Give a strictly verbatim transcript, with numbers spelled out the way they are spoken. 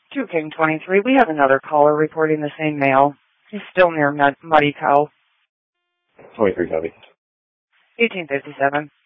two King twenty-three, we have another caller reporting the same male. He's still near Mud- Muddy Cow. twenty-three copy. eighteen fifty-seven.